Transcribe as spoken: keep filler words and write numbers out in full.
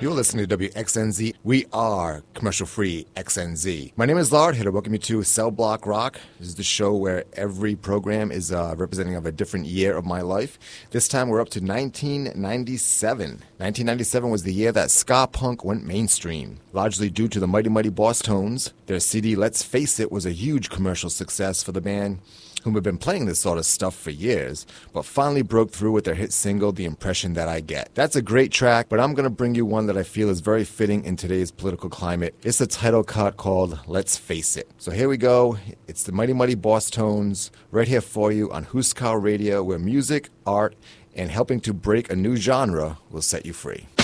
You're listening to W X N Z. We are commercial-free X N Z. My name is Lard. Here to welcome you to Cell Block Rock. This is the show where every program is uh, representing of a different year of my life. This time we're up to nineteen ninety-seven. nineteen ninety-seven was the year that ska punk went mainstream, largely due to the Mighty Mighty Boss Tones. Their C D, Let's Face It, was a huge commercial success for the band, whom have been playing this sort of stuff for years, but finally broke through with their hit single, The Impression That I Get. That's a great track, but I'm going to bring you one that I feel is very fitting in today's political climate. It's the title cut called Let's Face It. So here we go. It's the Mighty Mighty Boss Tones right here for you on Huskar Radio, where music, art, and helping to break a new genre will set you free.